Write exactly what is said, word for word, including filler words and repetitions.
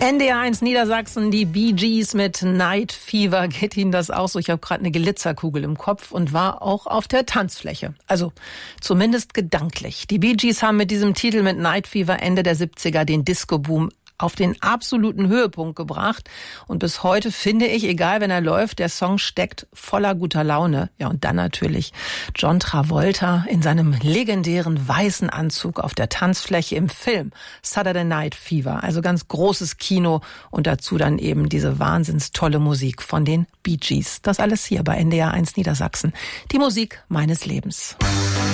N D R eins Niedersachsen, die Bee Gees mit Night Fever. Geht Ihnen das auch so? Ich habe gerade eine Glitzerkugel im Kopf und war auch auf der Tanzfläche. Also zumindest gedanklich. Die Bee Gees haben mit diesem Titel mit Night Fever Ende der siebziger den Disco-Boom auf den absoluten Höhepunkt gebracht. Und bis heute finde ich, egal wenn er läuft, der Song steckt voller guter Laune. Ja, und dann natürlich John Travolta in seinem legendären weißen Anzug auf der Tanzfläche im Film Saturday Night Fever. Also ganz großes Kino und dazu dann eben diese wahnsinns tolle Musik von den Bee Gees. Das alles hier bei N D R eins Niedersachsen. Die Musik meines Lebens.